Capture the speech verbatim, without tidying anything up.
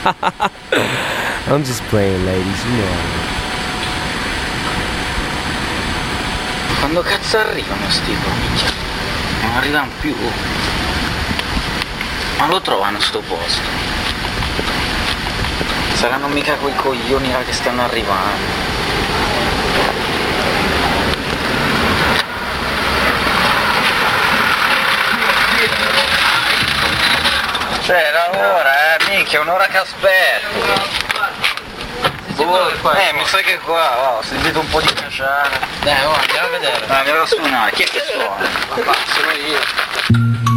I'm just playing, ladies, you know. Quando cazzo arrivano sti minchia? Non arrivano più. Ma lo trovano sto posto? Saranno mica quei coglioni là che stanno arrivando. Cioè, era un'ora, eh, minchia, un'ora che aspetto. Boh, eh, mi sa che qua, oh, ho sentito un po' di cacciare. Dai, oh, andiamo a vedere. Ah, andiamo a suonare, chi è che suona? Papà, sono io.